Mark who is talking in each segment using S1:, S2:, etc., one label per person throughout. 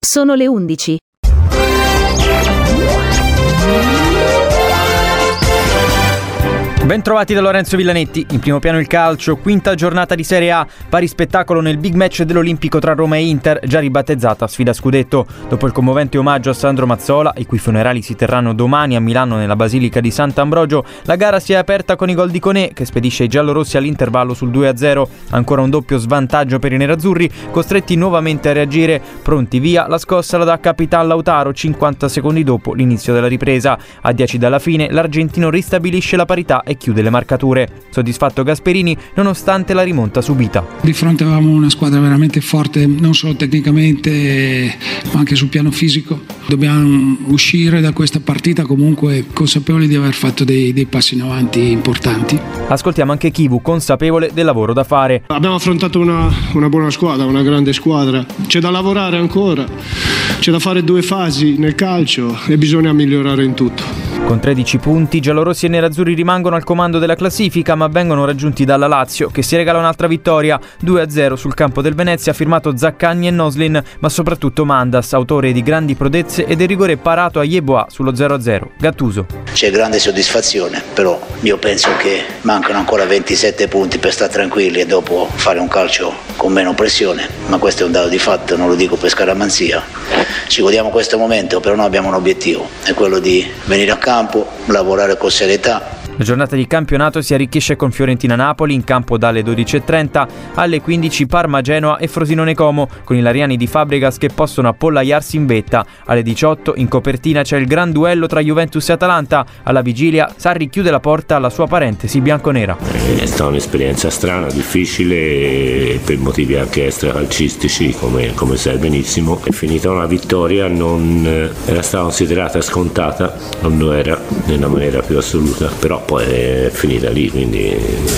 S1: Sono le 11.
S2: Ben trovati da Lorenzo Villanetti. In primo piano il calcio, quinta giornata di Serie A, pari spettacolo nel big match dell'Olimpico tra Roma e Inter, già ribattezzata sfida scudetto. Dopo il commovente omaggio a Sandro Mazzola, i cui funerali si terranno domani a Milano nella Basilica di Sant'Ambrogio, la gara si è aperta con i gol di Koné, che spedisce i giallorossi all'intervallo sul 2-0. Ancora un doppio svantaggio per i nerazzurri, costretti nuovamente a reagire. Pronti via, la scossa la dà Capitan Lautaro 50 secondi dopo l'inizio della ripresa. A 10 dalla fine l'argentino ristabilisce la parità e chiude le marcature. Soddisfatto Gasperini nonostante la rimonta subita.
S3: Di fronte avevamo una squadra veramente forte, non solo tecnicamente ma anche sul piano fisico. Dobbiamo uscire da questa partita comunque consapevoli di aver fatto dei passi in avanti importanti.
S2: Ascoltiamo anche Chivu, consapevole del lavoro da fare.
S4: Abbiamo affrontato una buona squadra, una grande squadra. C'è da lavorare ancora, c'è da fare 2 fasi nel calcio e bisogna migliorare in tutto.
S2: Con 13 punti, giallorossi e nerazzurri rimangono al comando della classifica, ma vengono raggiunti dalla Lazio, che si regala un'altra vittoria, 2-0 sul campo del Venezia, firmato Zaccagni e Noslin, ma soprattutto Mandas, autore di grandi prodezze e del rigore parato a Yeboah sullo 0-0. Gattuso.
S5: C'è grande soddisfazione, però io penso che mancano ancora 27 punti per stare tranquilli e dopo fare un calcio con meno pressione, ma questo è un dato di fatto, non lo dico per scaramanzia. Ci godiamo questo momento, però noi abbiamo un obiettivo, è quello di venire a campo, lavorare con serietà.
S2: La giornata di campionato si arricchisce con Fiorentina-Napoli in campo dalle 12.30, alle 15 Parma-Genoa e Frosinone-Como, con i lariani di Fabregas che possono appollaiarsi in vetta. Alle 18 in copertina c'è il gran duello tra Juventus e Atalanta. Alla vigilia Sarri chiude la porta alla sua parentesi bianconera.
S6: È stata un'esperienza strana, difficile, per motivi anche extracalcistici, come sai benissimo. È finita una vittoria, non era stata considerata scontata, non lo era nella maniera più assoluta, però poi è finita lì, quindi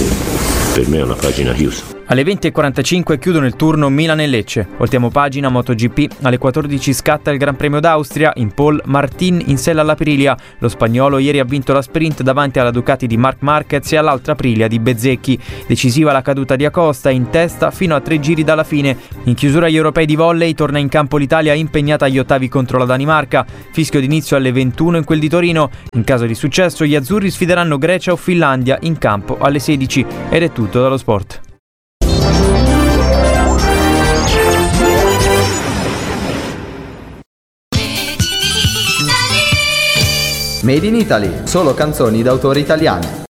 S6: per me è una pagina chiusa.
S2: Alle 20.45 chiudono il turno Milan e Lecce. Voltiamo pagina MotoGP. Alle 14 scatta il Gran Premio d'Austria. In pole Martin in sella all'Aprilia. Lo spagnolo ieri ha vinto la sprint davanti alla Ducati di Marc Marquez e all'altra Aprilia di Bezzecchi. Decisiva la caduta di Acosta, in testa fino a 3 giri dalla fine. In chiusura agli europei di volley torna in campo l'Italia impegnata agli ottavi contro la Danimarca. Fischio d'inizio alle 21 in quel di Torino. In caso di successo gli azzurri sfideranno Grecia o Finlandia in campo alle 16. Ed è tutto dallo sport.
S7: Made in Italy, solo canzoni d'autore italiane.